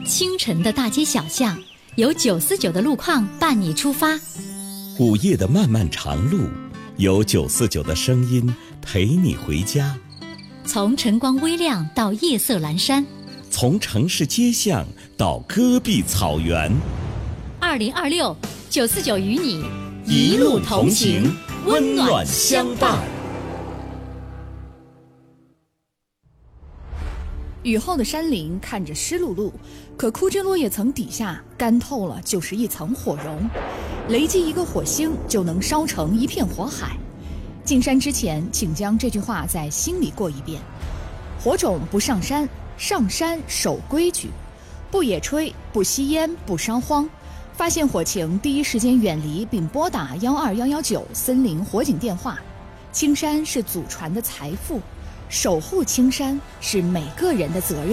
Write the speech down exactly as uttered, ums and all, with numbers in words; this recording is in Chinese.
清晨的大街小巷，有九四九的路况伴你出发； 午夜的漫漫长路，有九四九的声音陪你回家。 从晨光微亮到夜色阑珊， 从城市街巷到戈壁草原。 二零二六，九四九与你一路同行，温暖相伴。 雨后的山林看着湿漉漉，可枯枝落叶层底下干透了就是一层火绒，雷击一个火星就能烧成一片火海。进山之前，请将这句话在心里过一遍：火种不上山，上山守规矩，不野炊，不吸烟，不烧荒。发现火情，第一时间远离并拨打幺二幺幺九森林火警电话。青山是祖传的财富，守护青山是每个人的责任。